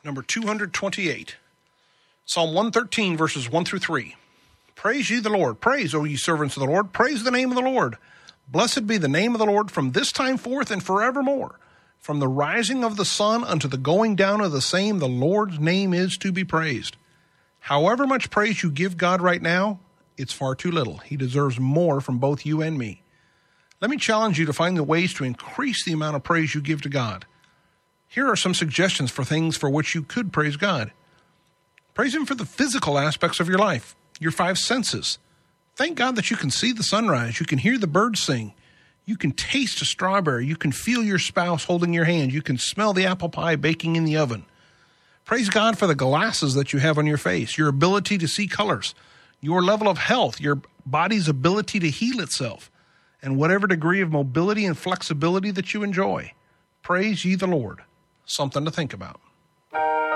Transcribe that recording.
number 228. Psalm 113, verses 1 through 3. Praise ye the Lord. Praise, O ye servants of the Lord. Praise the name of the Lord. Blessed be the name of the Lord from this time forth and forevermore. From the rising of the sun unto the going down of the same, the Lord's name is to be praised. However much praise you give God right now, it's far too little. He deserves more from both you and me. Let me challenge you to find the ways to increase the amount of praise you give to God. Here are some suggestions for things for which you could praise God. Praise Him for the physical aspects of your life, your five senses. Thank God that you can see the sunrise, you can hear the birds sing, you can taste a strawberry, you can feel your spouse holding your hand, you can smell the apple pie baking in the oven. Praise God for the glasses that you have on your face, your ability to see colors, your level of health, your body's ability to heal itself, and whatever degree of mobility and flexibility that you enjoy. Praise ye the Lord. Something to think about.